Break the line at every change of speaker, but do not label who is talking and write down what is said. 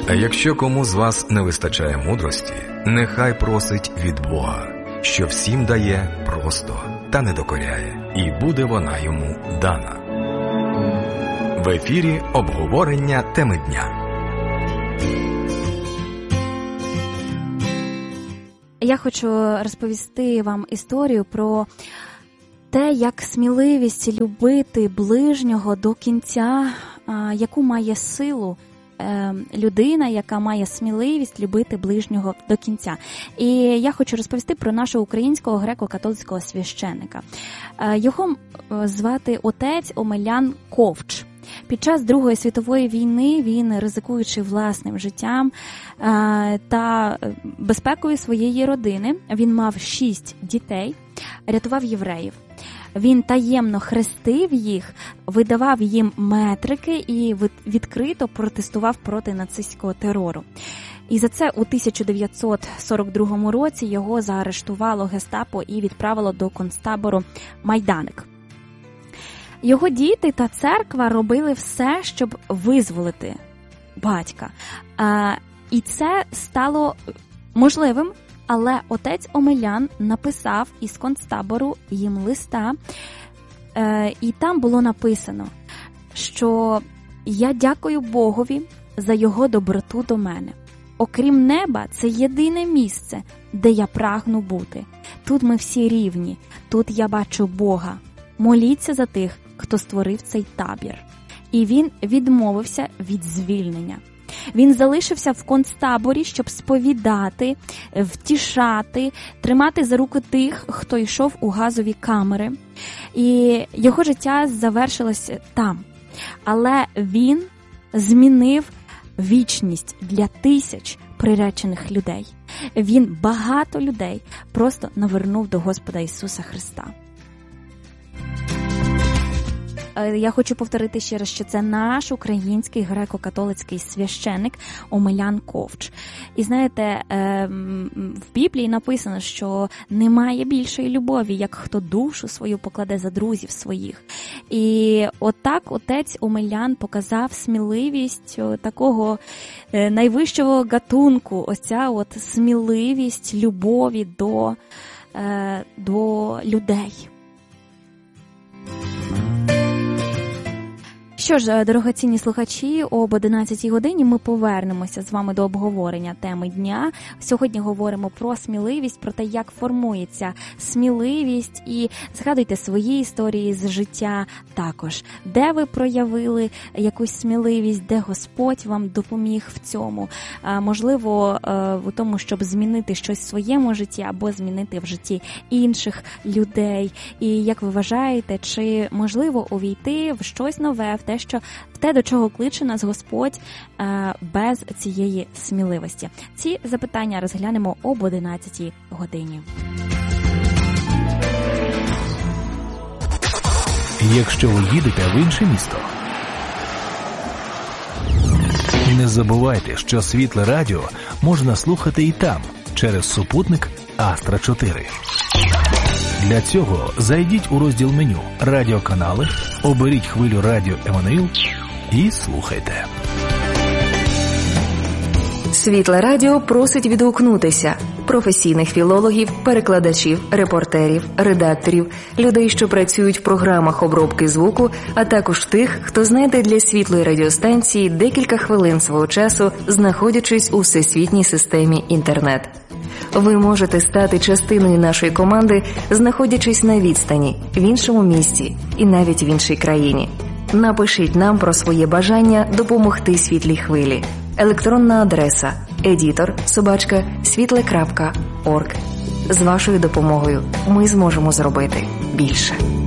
А якщо кому з вас не вистачає мудрості, нехай просить від Бога, що всім дає просто та не докоряє, і буде вона йому дана. В ефірі обговорення теми дня.
Я хочу розповісти вам історію про те, як сміливість любити ближнього до кінця, яку має силу людина, яка має сміливість любити ближнього до кінця. І я хочу розповісти про нашого українського греко-католицького священника. Його звати отець Омелян Ковч. Під час Другої світової війни він, ризикуючи власним життям та безпекою своєї родини, він мав 6 дітей, рятував євреїв. Він таємно хрестив їх, видавав їм метрики і відкрито протестував проти нацистського терору. І за це у 1942 році його заарештувало гестапо і відправило до концтабору Майданик. Його діти та церква робили все, щоб визволити батька. І це стало можливим, але отець Омелян написав із концтабору їм листа, і там було написано, що «Я дякую Богові за його доброту до мене. Окрім неба, це єдине місце, де я прагну бути. Тут ми всі рівні, тут я бачу Бога. Моліться за тих, хто створив цей табір». І він відмовився від звільнення. Він залишився в концтаборі, щоб сповідати, втішати, тримати за руки тих, хто йшов у газові камери. І його життя завершилось там. Але він змінив вічність для тисяч приречених людей. Він багато людей просто навернув до Господа Ісуса Христа. Я хочу повторити ще раз, що це наш український греко-католицький священик Омелян Ковч. І знаєте, в Біблії написано, що немає більшої любові, як хто душу свою покладе за друзів своїх. І отак отець Омелян показав сміливість такого найвищого гатунку, ось ця от сміливість любові до людей. Що ж, дорогоцінні слухачі, об 11-й годині ми повернемося з вами до обговорення теми дня. Сьогодні говоримо про сміливість, про те, як формується сміливість, і згадуйте свої історії з життя також. Де ви проявили якусь сміливість, де Господь вам допоміг в цьому? Можливо, в тому, щоб змінити щось в своєму житті або змінити в житті інших людей. І як ви вважаєте, чи можливо увійти в щось нове, в те, до чого кличе нас Господь, без цієї сміливості? Ці запитання розглянемо об 11-й годині.
Якщо ви їдете в інше місто, не забувайте, що Світле Радіо можна слухати і там, через супутник Астра 4. Для цього зайдіть у розділ меню «Радіоканали», оберіть хвилю «Радіо Еммануїл» і слухайте.
Світле Радіо просить відгукнутися професійних філологів, перекладачів, репортерів, редакторів, людей, що працюють в програмах обробки звуку, а також тих, хто знайде для Світлої радіостанції декілька хвилин свого часу, знаходячись у всесвітній системі інтернет. Ви можете стати частиною нашої команди, знаходячись на відстані, в іншому місті і навіть в іншій країні. Напишіть нам про своє бажання допомогти Світлій хвилі. Електронна адреса editor@svitle.org. З вашою допомогою ми зможемо зробити більше.